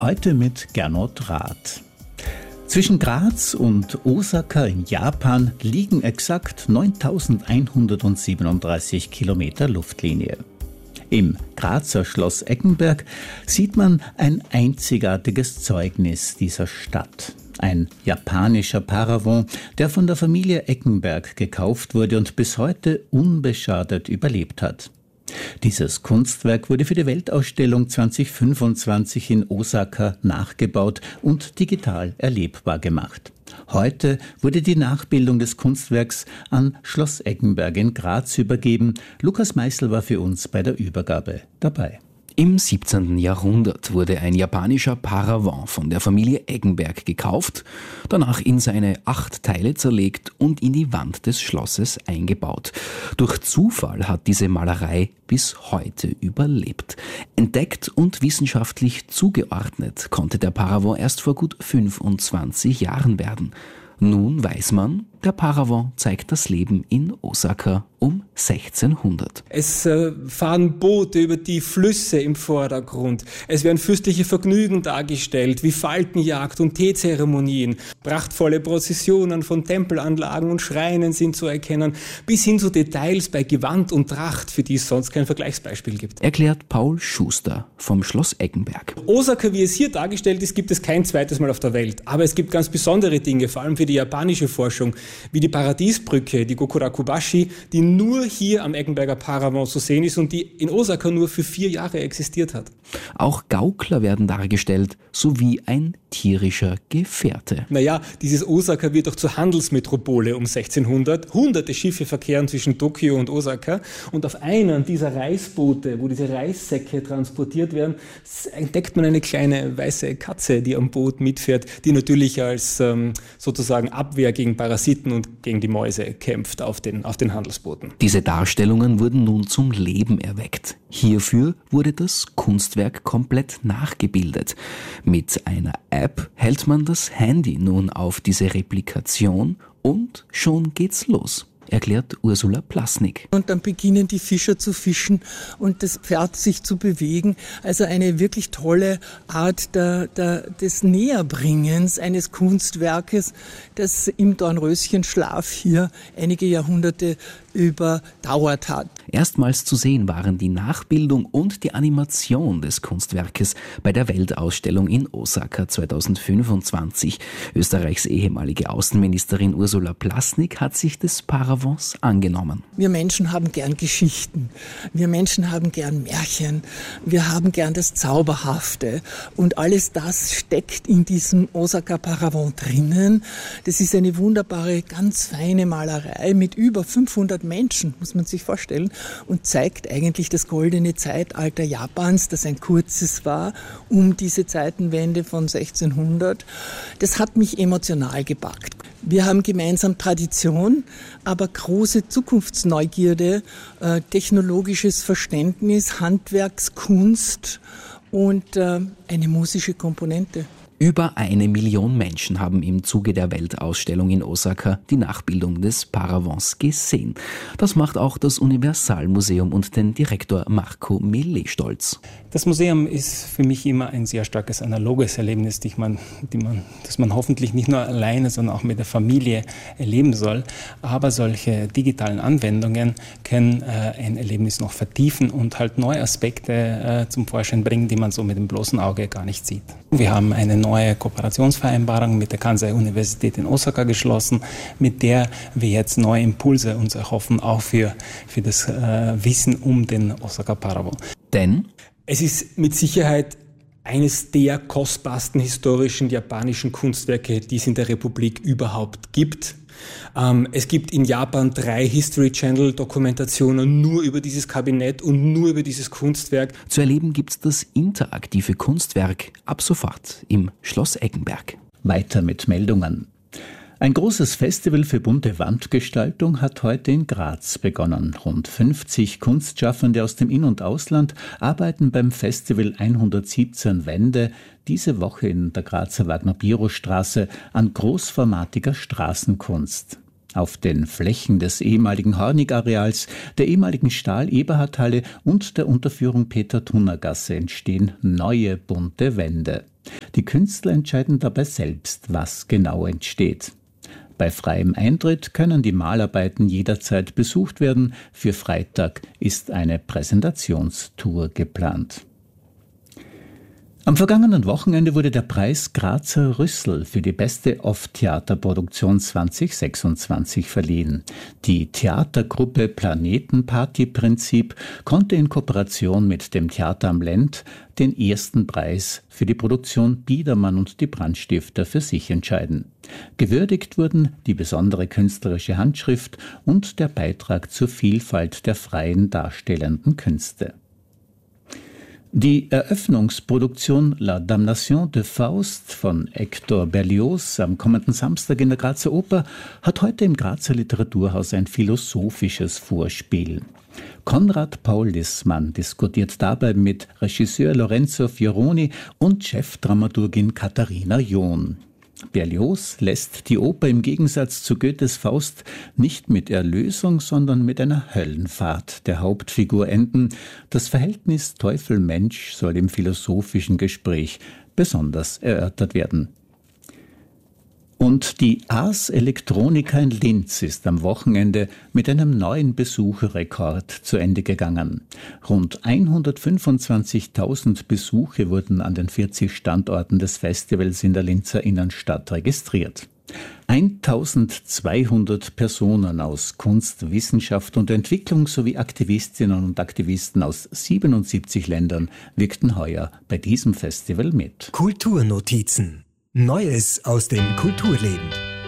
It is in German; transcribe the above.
Heute mit Gernot Rath. Zwischen Graz und Osaka in Japan liegen exakt 9.137 Kilometer Luftlinie. Im Grazer Schloss Eggenberg sieht man ein einzigartiges Zeugnis dieser Stadt. Ein japanischer Paravent, der von der Familie Eggenberg gekauft wurde und bis heute unbeschadet überlebt hat. Dieses Kunstwerk wurde für die Weltausstellung 2025 in Osaka nachgebaut und digital erlebbar gemacht. Heute wurde die Nachbildung des Kunstwerks an Schloss Eggenberg in Graz übergeben. Lukas Meißel war für uns bei der Übergabe dabei. Im 17. Jahrhundert wurde ein japanischer Paravent von der Familie Eggenberg gekauft, danach in seine 8 Teile zerlegt und in die Wand des Schlosses eingebaut. Durch Zufall hat diese Malerei bis heute überlebt. Entdeckt und wissenschaftlich zugeordnet konnte der Paravent erst vor gut 25 Jahren werden. Nun weiß man, der Paravent zeigt das Leben in Osaka um 1600. Es fahren Boote über die Flüsse im Vordergrund. Es werden fürstliche Vergnügen dargestellt, wie Falkenjagd und Teezeremonien. Prachtvolle Prozessionen von Tempelanlagen und Schreinen sind zu erkennen, bis hin zu Details bei Gewand und Tracht, für die es sonst kein Vergleichsbeispiel gibt. Erklärt Paul Schuster vom Schloss Eggenberg. Osaka, wie es hier dargestellt ist, gibt es kein zweites Mal auf der Welt. Aber es gibt ganz besondere Dinge, vor allem für die japanische Forschung, wie die Paradiesbrücke, die Gokurakubashi, die nur hier am Eggenberger Paravent zu sehen ist und die in Osaka nur für 4 Jahre existiert hat. Auch Gaukler werden dargestellt, sowie ein tierischer Gefährte. Dieses Osaka wird doch zur Handelsmetropole um 1600. Hunderte Schiffe verkehren zwischen Tokio und Osaka. Und auf einem dieser Reisboote, wo diese Reissäcke transportiert werden, entdeckt man eine kleine weiße Katze, die am Boot mitfährt, die natürlich als sozusagen Abwehr gegen Parasiten und gegen die Mäuse kämpft auf den Handelsbooten. Diese Darstellungen wurden nun zum Leben erweckt. Hierfür wurde das Kunstwerk komplett nachgebildet. Mit einer App hält man das Handy nun auf diese Replikation und schon geht's los, erklärt Ursula Plasnik. Und dann beginnen die Fischer zu fischen und das Pferd sich zu bewegen. Also eine wirklich tolle Art des Näherbringens eines Kunstwerkes, das im Dornröschenschlaf hier einige Jahrhunderte überdauert hat. Erstmals zu sehen waren die Nachbildung und die Animation des Kunstwerkes bei der Weltausstellung in Osaka 2025. Österreichs ehemalige Außenministerin Ursula Plasnik hat sich des Paravents angenommen. Wir Menschen haben gern Geschichten, wir Menschen haben gern Märchen, wir haben gern das Zauberhafte und alles das steckt in diesem Osaka Paravent drinnen. Das ist eine wunderbare, ganz feine Malerei mit über 500 Menschen, muss man sich vorstellen, und zeigt eigentlich das goldene Zeitalter Japans, das ein kurzes war, um diese Zeitenwende von 1600. Das hat mich emotional gepackt. Wir haben gemeinsam Tradition, aber große Zukunftsneugierde, technologisches Verständnis, Handwerkskunst und eine musische Komponente. Über 1 Million Menschen haben im Zuge der Weltausstellung in Osaka die Nachbildung des Paravents gesehen. Das macht auch das Universalmuseum und den Direktor Marco Millet stolz. Das Museum ist für mich immer ein sehr starkes analoges Erlebnis, das man hoffentlich nicht nur alleine, sondern auch mit der Familie erleben soll. Aber solche digitalen Anwendungen können ein Erlebnis noch vertiefen und halt neue Aspekte zum Vorschein bringen, die man so mit dem bloßen Auge gar nicht sieht. Wir haben eine neue Kooperationsvereinbarung mit der Kansai-Universität in Osaka geschlossen, mit der wir jetzt neue Impulse uns erhoffen, auch für das Wissen um den Osaka Paravent. Denn es ist mit Sicherheit eines der kostbarsten historischen japanischen Kunstwerke, die es in der Republik überhaupt gibt. Es gibt in Japan 3 History Channel Dokumentationen nur über dieses Kabinett und nur über dieses Kunstwerk. Zu erleben gibt's das interaktive Kunstwerk ab sofort im Schloss Eggenberg. Weiter mit Meldungen. Ein großes Festival für bunte Wandgestaltung hat heute in Graz begonnen. Rund 50 Kunstschaffende aus dem In- und Ausland arbeiten beim Festival 117 Wände diese Woche in der Grazer Wagner-Biro-Straße an großformatiger Straßenkunst. Auf den Flächen des ehemaligen Hornig-Areals, der ehemaligen Stahl-Eberhard-Halle und der Unterführung Peter-Thunner-Gasse entstehen neue bunte Wände. Die Künstler entscheiden dabei selbst, was genau entsteht. Bei freiem Eintritt können die Malarbeiten jederzeit besucht werden. Für Freitag ist eine Präsentationstour geplant. Am vergangenen Wochenende wurde der Preis Grazer Rüssel für die beste Off-Theaterproduktion 2026 verliehen. Die Theatergruppe Planetenparty-Prinzip konnte in Kooperation mit dem Theater am Lend den ersten Preis für die Produktion Biedermann und die Brandstifter für sich entscheiden. Gewürdigt wurden die besondere künstlerische Handschrift und der Beitrag zur Vielfalt der freien darstellenden Künste. Die Eröffnungsproduktion La Damnation de Faust von Hector Berlioz am kommenden Samstag in der Grazer Oper hat heute im Grazer Literaturhaus ein philosophisches Vorspiel. Konrad Paul Lissmann diskutiert dabei mit Regisseur Lorenzo Fioroni und Chefdramaturgin Katharina John. Berlioz lässt die Oper im Gegensatz zu Goethes Faust nicht mit Erlösung, sondern mit einer Höllenfahrt der Hauptfigur enden. Das Verhältnis Teufel-Mensch soll im philosophischen Gespräch besonders erörtert werden. Und die Ars Electronica in Linz ist am Wochenende mit einem neuen Besucherrekord zu Ende gegangen. Rund 125.000 Besuche wurden an den 40 Standorten des Festivals in der Linzer Innenstadt registriert. 1.200 Personen aus Kunst, Wissenschaft und Entwicklung sowie Aktivistinnen und Aktivisten aus 77 Ländern wirkten heuer bei diesem Festival mit. Kulturnotizen. Neues aus dem Kulturleben.